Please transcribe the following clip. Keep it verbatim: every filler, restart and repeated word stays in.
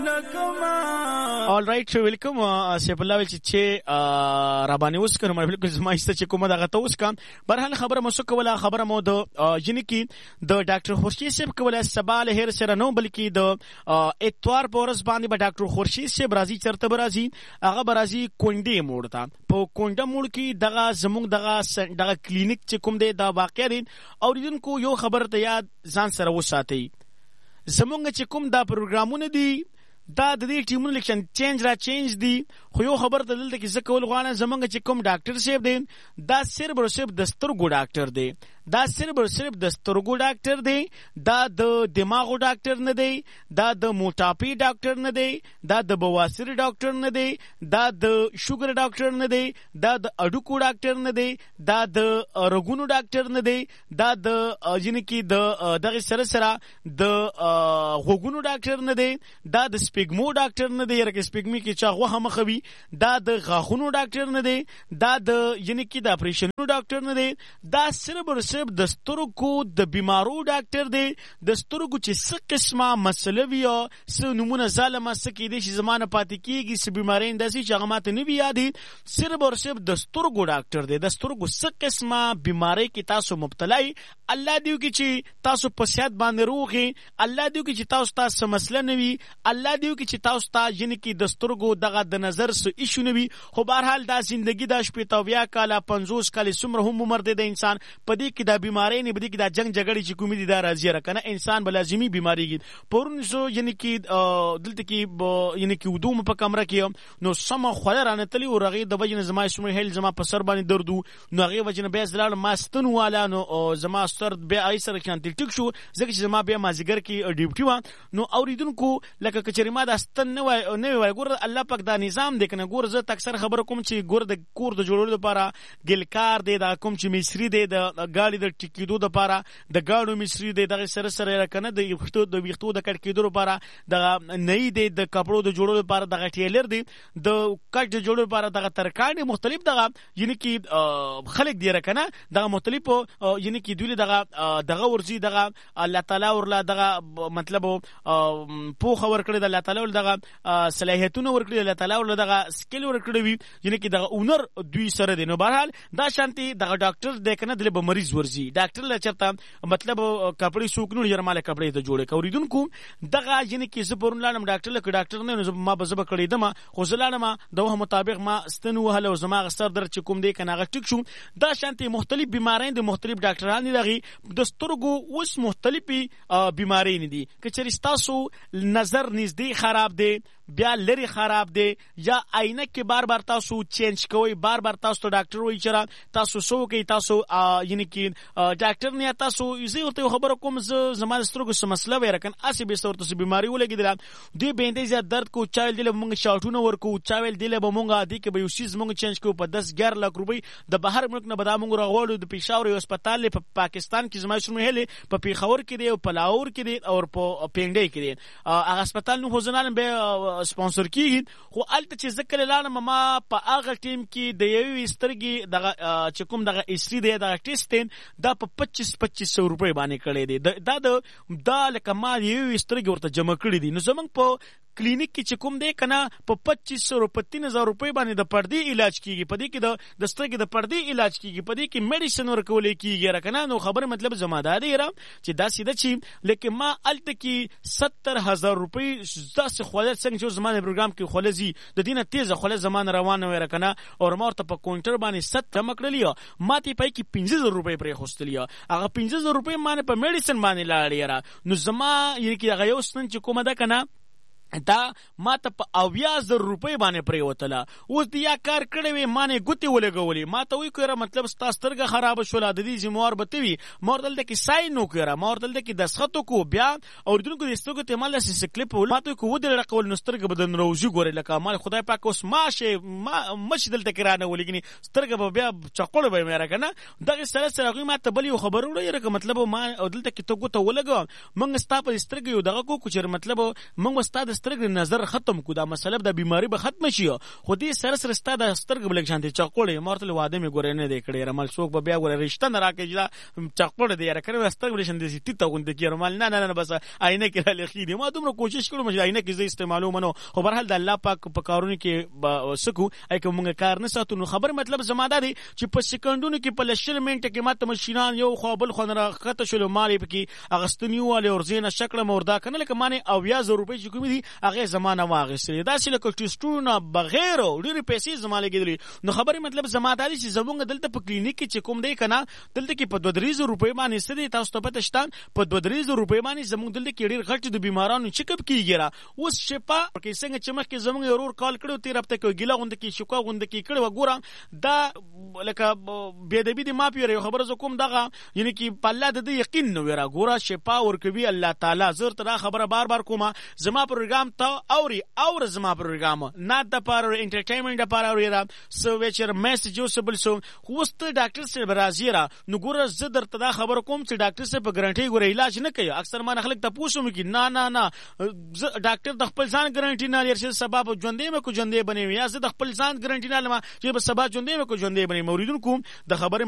All right, welcome. سیف الله ویل چې را باندې اوس کوم بالکل زما ایسته چې کومه دغه توس کا برحال خبره مو سو کوله خبره مو د یعنی کی د ډاکټر خورشید صاحب کوله سبال هر سره نو بلکې د اتوار پورس باندې به ډاکټر خورشید صاحب راځي چرته برازي هغه برازي کونډې موړ ته په کونډه موړ کې دغه زموږ دغه دغه کلینیک چې کوم دی دا واقع دي اوریدونکو یو خبر ته یاد ځان سره وساتئ زموږ چې کوم دا پروګرامونه دي دا د دې ټیمونو الیکشن چینج را چینج دي خو یو خبر ته دلته کې زه کول غواړم زمونږ چې کوم ډاکټر صاحب دی دا صرف او صرف د سترګو ډاکټر دی دا صرف او صرف د سترګو ډاکټر دی دا د دماغو ډاکټر نه دی دا د موټاپي ډاکټر نه دی دا د بواسیر ډاکټر نه دی دا د شوګر ډاکټر نه دی دا د اډوکو ډاکټر نه دی دا د رګونو ډاکټر نه دی دا د یعنی کې د دغه سره سره د غوګونو ډاکټر نه دی دا د سپیګمو ډاکټر نه دی رکه سپیګمی کې چا غوخه مخوي دا د غاخونو ډاکټر نه دی دا د یعنی کې د اپریشنونو ډاکټر نه دی دا صرف او صرف د سترګو د بیمارو ډاکټر دی د سترګو چې څه قسمه مسله وي او څه نمونه ظالمه څه کې دي چې زمانه پاتې کیږي څه بیماری انداسي چې هغه ماته نه وي یادې صرف او صرف د سترګو ډاکټر دی د سترګو څه قسمه بیماری کې تاسو مبتلا یې الله دې وکړي چې تاسو په صحت باندې روغ یې الله دې وکړي چې تاسو ته مسله نه وي الله دې وکړي چې تاسو ته یعنی کې د سترګو دغه د نظر څه ایشو نه وي خو بهرحال دا زندگی دا شپېته اویا کاله پنځوس کاله څومره هم عمر دی د انسان په دې کې دا بیماری نه بدی کې دا جنگ جګړې چې کومې دي دا راځي را کنه انسان به لازمي بیماریږي پرون سو یعنی کې دلته کې یعنی کې ودوم په کمره کې نو سم خوله رانه تلی او رغې د وجنه زما اسمه هیل زما په سر باندې دردو نو هغه وجنه بیا زلال ماستن والا نو زما سر بیا ایسر چانتل ټیک شو ځکه چې زما بیا مازیګر کې ډیوټي و نو اوریدونکو لکه کچری ما دا ستن نه وای نه وای ګور الله پاک دا نظام دی کنه ګور زه تکثر خبر کوم چې ګور د کور د جوړولو لپاره ګلکار دی دا کوم چې مصری دی د غاړي د ټیکیدو لپاره د غاړو مصری دی دغه سره سره کنه د وختو د وختو د کټ کېدو لپاره د نه دی د کپړو د جوړولو لپاره دغه ټیلر دی د کټ د جوړولو لپاره دغه ترکاڼي مختلف دغه یعنی کې خلک دی رکنه دغه مختلف یعنی کې دوی دغه دغه ورزي دغه الله تعالی ورلا دغه مطلب پوخ ور کړی د الله تعالی ول دغه صلاحیتونه ور کړی د الله تعالی ول دغه سکل ور کړی وي یعنی کې دغه اونر دوی سره دی نو بهرحال دا شانتي دغه ډاکټر د کنه د مریض ورزي ډاکټر له چرته مطلب کپړې سوکنو یرماله کپړې ته جوړه کوریدونکو دغه یعنی کې زبرون لانم ډاکټر له ډاکټر نه ما به زب کړی دمه خو زلانه دوه مطابق ما ستنو هله زما غسر در چې کوم دی کنه غ ټیک شو دا شانتي مختلف بیمارین د مختلف ډاکټران دي د سترګو اوس مختلفي بیمارین دي کچری تاسو نظر نږدې خراب دی بیا لري خراب دی یا آینه کې بار بار تاسو چینج کوئ بار بار تاسو ته ډاکټر وایي چې تاسو سو کوي تاسو یعنی کې ډاکټر نه تاسو یې ته خبر کوم زما سترګو سم مسله وای رکن اسی به ستورته سي بیماری ولګیدل دوی به اندې زیات درد کو چایل دی له مونږ شاوټونه ورکو چاویل دی له مونږه دی کې به یو شیز مونږ چینج کو په دس ګر لک روپۍ د بهر ملک نه بدا مونږ راغوړو د پېښور یو هسپتال په پاکستان کې زما شنو هله په پیښور کې دی او په لاهور کې دی او په پنډۍ کې دی هغه هسپتال نو خو به سپانسر کیږي خو الته چې ذکر لاله ما په هغه ټیم کې د یوې سترګې دغه چې کوم دغه اسری دی دغه ټیسټین دا په پچیس پچیس سو روپۍ باندې کړی دی دا د دا لکه ما یوې سترګې ورته جمع کړی دي نو زمونږ په کلینیک کې چې کوم دی کنه په پچیس سو روپۍ تین هزار روپۍ باندې د پردې علاج کیږي په دې کې د د سترګې د پردې علاج کیږي په دې کې میډیسن ورکول کیږي راکنه نو خبر مطلب زمادار دی را چې دا سیده چی لیکن ما الته کې ستر هزار روپۍ داسې خولت څنګه چې زمانه پروګرام کې خولزي د دینه تیزه خولت زمانه روانه وي راکنه او مورته په کاونټر باندې ست مکړلی ماته پای کې پنځه زره روپۍ پرې خوستلی هغه پنځه زره روپۍ مانه په میډیسن باندې لاړی را نو زما یی کې هغه یو ستن چې کومه ده کنه دا ما ته په اویا زر روپۍ باندې پرې وتله اوس د یا کار کړی وي مانه ګوتې ولګولې ما ته وی کوره مطلب ستا سترګه خراب شوله د دې ذمہوار به ته وي مور دلته کې ساين نو کوره مور دلته کې دسخط کو بیا اوریدونکو د سترګو ته مال سي کلیپ ول ما ته کو ودل رقول نو سترګه بدن روزي ګورې لکه مال خدای پاک اوس ماشه ما مش دلته کې رانه ولګني سترګه به بیا چقول به مې راکنه دغه سره سره ما ته بل یو خبر وړي رقم مطلب ما دلته کې ته ګوته ولګو مونږ ستا په سترګه یو دغه کو چې مطلب مونږ ستا د سترګې نظر ختم کو دا مسله د بیماری به ختم شي خو دې سره سره ستا د سترګې بلک شانتي چقوړې مورته واده مې ګورې نه دی کړې رمل څوک به بیا ګورې رشتہ نه راکې دا چقوړې دی یاره کړې سترګې بلک شانتي تی ته غونډه کې رمل نه نه نه بس آینه کې را لخي دي ما دومره کوشش کړم چې آینه کې زه استعمالو منو خو برحال د الله پاک په کارونو کې سکو اې کوم موږ کار نه ساتو نو خبر مطلب زماده دی چې په سکندونو کې په لشل منټه کې ماته ماشینان یو خو بل خو نه خطه شلو مالې پکې اغستنیو والے ورزینه شکل موردا کنه لکه معنی او یا زر روپۍ چې کوم دي هغه زمانه واغسته دا چې لکه ټیسټونه بغیر ډېر پیسې زماله کېدلی نو خبره مطلب زماده دی چې زمونږ دلته په کلینیک کې چې کوم دی کنه دلته کې په دوه درې زره روپۍ باندې سدي تاسو ته پته شته په دوه درې زره روپۍ باندې زمونږ دلته کې ډېر غټ د بیمارانو چیک اپ کیږي را اوس شپه کې څنګه چې مخکې زمونږ ورور کال کړو تیر هفته کې ګیله غونډه کې شکوا غونډه کې کړو وګورم دا لکه بے ادبی دی ما پیری خبره ز کوم دغه یعنی کې په الله د یقین نو ورا ګوره شفا ورکوي الله تعالی زر تر خبره بار بار کومه زما پروګرام ته اوري اور زما پروګرام نه د پاره انټرټینمنت د پاره اوري را سو وچر میسج یوسبل سو خوست ډاکټر سره برازیرا نو ګوره ز درته دا خبره کوم چې ډاکټر سره په ګارانټي ګوره علاج نه کوي اکثر ما خلک ته پوښوم کې نه نه نه ډاکټر د خپل ځان ګارانټي نه لري چې سبب ژوندې مې کو ژوندې بنوي یا زه د خپل ځان ګارانټي نه لمه چې په سبب ژوندې مې کو ژوندې بنوي موریدونکو د خبره